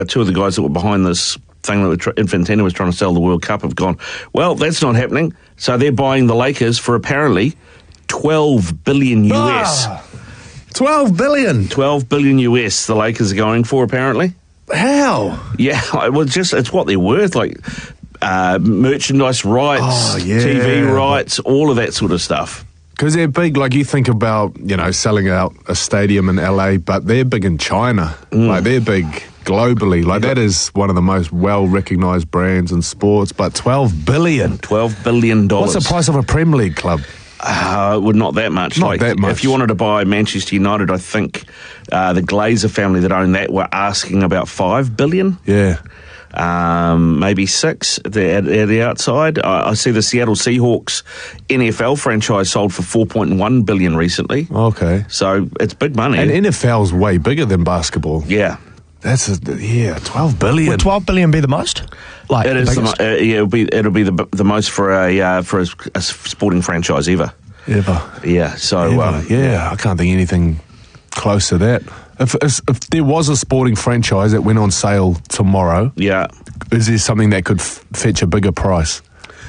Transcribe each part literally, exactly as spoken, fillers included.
two of the guys that were behind this thing that tr- Infantino was trying to sell the World Cup have gone, well, that's not happening. So they're buying the Lakers for apparently twelve billion U S. Ah, twelve billion? twelve billion U S the Lakers are going for, apparently. How? Yeah, well, just it's what they're worth, like uh, merchandise rights, Oh, yeah. T V rights, all of that sort of stuff. Because they're big, like you think about, you know, selling out a stadium in L A, but they're big in China. Mm. Like, they're big globally. Like, that is one of the most well-recognised brands in sports, but twelve billion? twelve billion dollars. What's the price of a Premier League club? Uh, well, not that much. Not like, that much. If you wanted to buy Manchester United, I think uh, the Glazer family that own that were asking about five billion. Yeah. Um, maybe six at the, at, at the outside. I, I see the Seattle Seahawks N F L franchise sold for four point one billion recently. Okay. So it's big money. And N F L's way bigger than basketball. Yeah. That's, a, yeah, twelve billion. Would twelve billion be the most? Like It the is. The, biggest? mo- uh, yeah, it'll be it'll be the the most for a uh, for a, a sporting franchise ever. Ever. Yeah. So Ever. um, yeah, I can't think anything close to that. If, if, if there was a sporting franchise that went on sale tomorrow, yeah, is there something that could f- fetch a bigger price?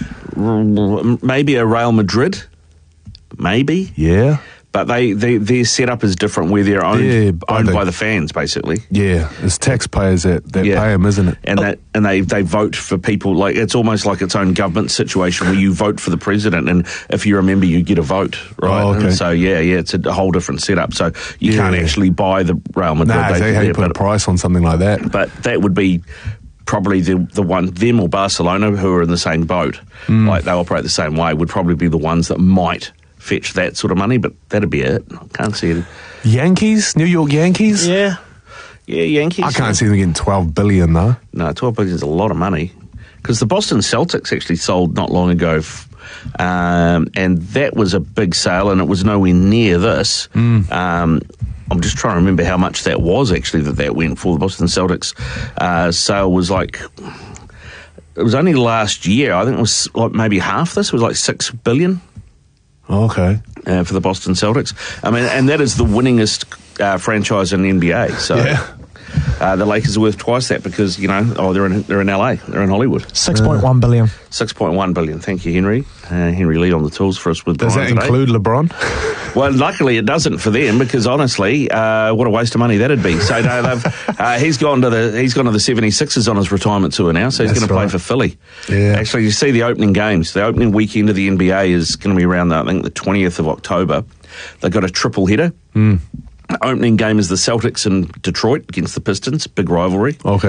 maybe a Real Madrid, maybe. Yeah. But they, they their setup is different, where they're owned Yeah, I owned think- by the fans, basically. Yeah, it's taxpayers that, that Yeah. pay them, isn't it? And that and they, they vote for people. Like, it's almost like its own government situation where you vote for the president, and if you remember, you get a vote, right? Oh, okay. And so yeah, yeah, it's a whole different setup. So you Yeah. can't actually buy the Real Madrid. Nah, they, how you put a but, price on something like that. but that would be probably the the one, them or Barcelona, who are in the same boat, Mm. like they operate the same way, would probably be the ones that might fetch that sort of money. But that'd be it. I can't see it. Yankees? New York Yankees? Yeah, yeah, Yankees. I can't see them getting twelve billion though. No, twelve billion is a lot of money, because the Boston Celtics actually sold not long ago, f- um, and that was a big sale, and it was nowhere near this. Mm. Um, I'm just trying to remember how much that was actually that that went for. The Boston Celtics uh, sale was like, it was only last year. I think it was like maybe half this. It was like six billion. Okay. Uh, for the Boston Celtics. I mean, and that is the winningest uh, franchise in the N B A. So Yeah. uh, the Lakers are worth twice that, because, you know, oh, they're in they're in L A, they're in Hollywood. Six point one billion. Six point one billion. Thank you, Henry. Uh, Henry Lee on the tools for us with Does Brian that today. include LeBron? Well, luckily it doesn't for them, because honestly, uh, what a waste of money that'd be. So no, they've, uh, he's gone to the he's gone to the seventy-sixers on his retirement tour now, so he's That's going to play right. for Philly. Yeah. Actually, you see the opening games. The opening weekend of the N B A is going to be around, the, I think, the twentieth of October. They've got a triple header. Mm. Opening game is the Celtics in Detroit against the Pistons, big rivalry. Okay.